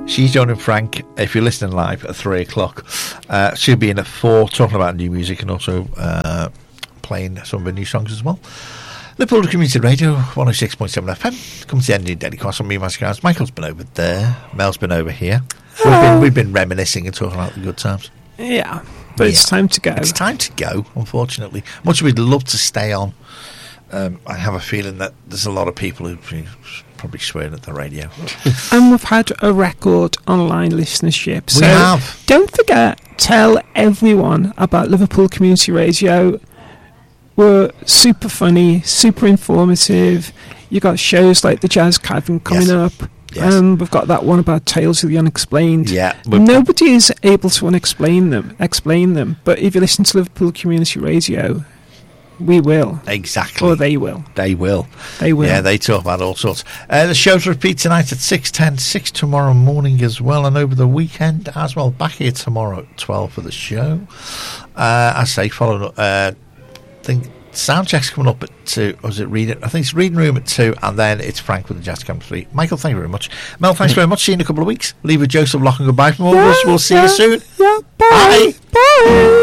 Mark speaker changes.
Speaker 1: She's joining Frank, if you're listening live, at 3 o'clock. She'll be in at 4, talking about new music and also playing some of her new songs as well. Liverpool Community Radio, 106.7 FM. Come to the end of the Daily Cross on me, Mascars. Michael's been over there. Mel's been over here. We've been reminiscing and talking about the good times.
Speaker 2: Yeah, but it's time to go.
Speaker 1: It's time to go, unfortunately. Much as we'd love to stay on, I have a feeling that there's a lot of people who probably swearing at the radio.
Speaker 2: And we've had a record online listenership. So
Speaker 1: we have.
Speaker 2: Don't forget, tell everyone about Liverpool Community Radio. We're super funny, super informative. You got shows like the Jazz Cavern coming up.
Speaker 1: Yes.
Speaker 2: We've got that one about Tales of the Unexplained.
Speaker 1: Yeah,
Speaker 2: nobody is able to explain them. But if you listen to Liverpool Community Radio, we will.
Speaker 1: Exactly.
Speaker 2: Or they will.
Speaker 1: They will.
Speaker 2: They will.
Speaker 1: Yeah, they talk about all sorts. The show's repeat tonight at 6:10, 6 tomorrow morning as well, and over the weekend as well. Back here tomorrow at 12 for the show. I say, follow up. I think Soundcheck's coming up at 2. Or is it Reading? I think it's Reading Room at 2, and then it's Frank with the Jazz Camp 3. Michael, thank you very much. Mel, thanks very much. See you in a couple of weeks. Leave with Joseph Lock and goodbye from all of us. We'll see you soon.
Speaker 2: Yeah, bye. Bye.